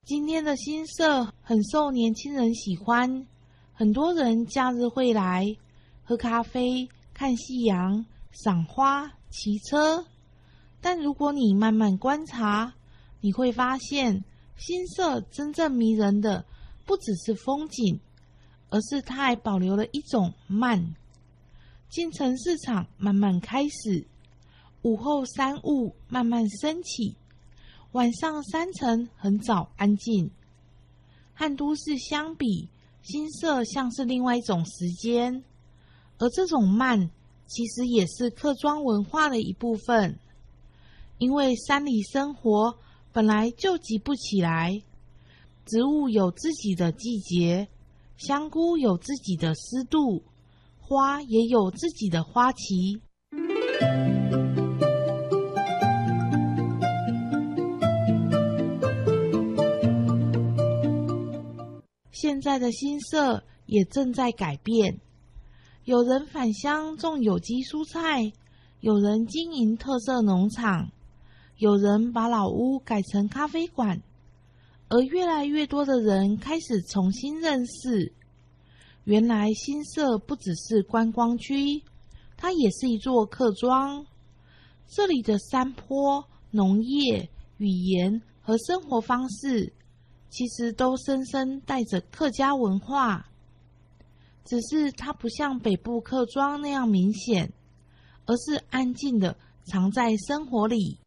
今天的新社很受年轻人喜欢，很多人假日会来喝咖啡、看夕阳、赏花、骑车。但如果你慢慢观察，你会发现新社真正迷人的不只是风景，而是它还保留了一种慢。进城市场慢慢开始，午后山雾慢慢升起，晚上山城很早安静。和都市相比，新社像是另外一种时间，而这种慢其实也是客庄文化的一部分。因为山里生活本来就急不起来，植物有自己的季节，香菇有自己的湿度，花也有自己的花期。现在的新社也正在改变，有人返乡种有机蔬菜，有人经营特色农场，有人把老屋改成咖啡馆，而越来越多的人开始重新认识，原来新社不只是观光区，它也是一座客庄。这里的山坡、农业、语言和生活方式，其实都深深带着客家文化，只是它不像北部客庄那样明显，而是安静的藏在生活里。